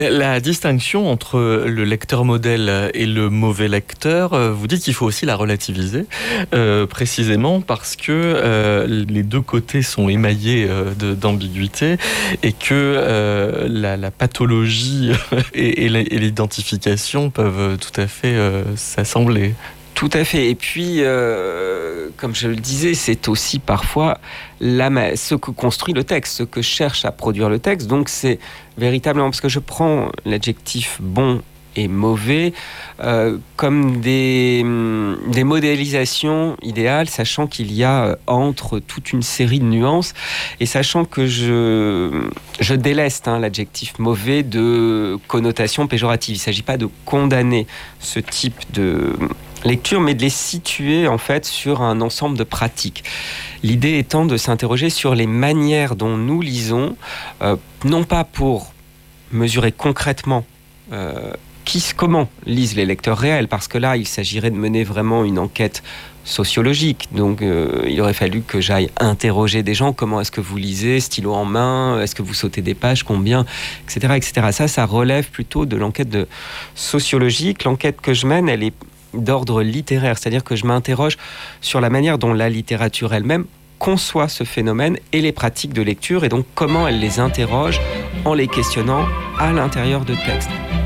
La distinction entre le lecteur modèle et le mauvais lecteur, vous dites qu'il faut aussi la relativiser, précisément parce que les deux côtés sont émaillés d'ambiguïté et que la pathologie et l'identification peuvent tout à fait s'assembler. Tout à fait. Et puis, comme je le disais, c'est aussi parfois ce que construit le texte, ce que cherche à produire le texte. Donc, c'est véritablement, parce que je prends l'adjectif bon et mauvais comme des modélisations idéales, sachant qu'il y a entre toute une série de nuances et sachant que je déleste l'adjectif mauvais de connotation péjorative. Il ne s'agit pas de condamner ce type de lecture, mais de les situer en fait sur un ensemble de pratiques. L'idée étant de s'interroger sur les manières dont nous lisons, non pas pour mesurer concrètement comment lisent les lecteurs réels, parce que là, il s'agirait de mener vraiment une enquête sociologique. Donc, il aurait fallu que j'aille interroger des gens. Comment est-ce que vous lisez, stylo en main? Est-ce que vous sautez des pages? Combien? Etc., etc. Ça relève plutôt de l'enquête sociologique. L'enquête que je mène, elle est d'ordre littéraire, c'est-à-dire que je m'interroge sur la manière dont la littérature elle-même conçoit ce phénomène et les pratiques de lecture, et donc comment elle les interroge en les questionnant à l'intérieur de textes.